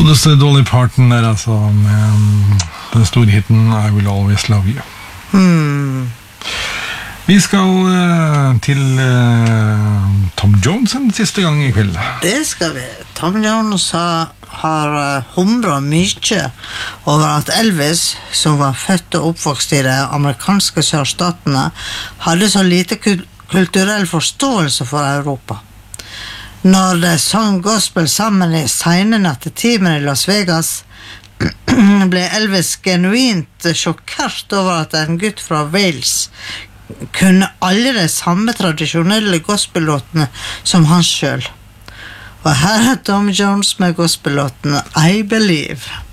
Godeste Dolly Parton der altså, med den store hiten I Will Always Love You. Vi skal til Tom Jones en siste gang I kveld. Det skal vi. Tom Jones har humret mye over at Elvis, som var født og oppvokst I de amerikanske sørstatene, hadde så lite kulturell forståelse for Europa. Når de sang gospel sammen I sene nattetimer I Las Vegas, ble Elvis genuint sjokkert over at en gutt fra Wales kunne alle de samme tradisjonelle gospellåtene som han selv. Og her Tom Jones med gospellåtene I Believe.